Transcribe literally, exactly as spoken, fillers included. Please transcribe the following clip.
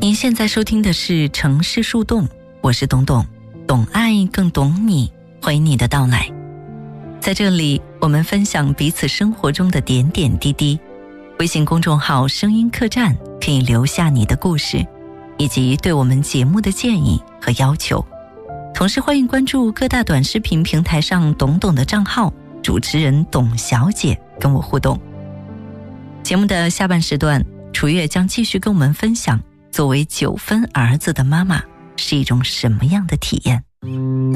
您现在收听的是城市树洞，我是董董，懂爱更懂你，欢迎你的到来。在这里，我们分享彼此生活中的点点滴滴。微信公众号声音客栈可以留下你的故事，以及对我们节目的建议和要求。同时欢迎关注各大短视频平台上董董的账号，主持人董小姐跟我互动。节目的下半时段，楚月将继续跟我们分享作为九分儿子的妈妈是一种什么样的体验。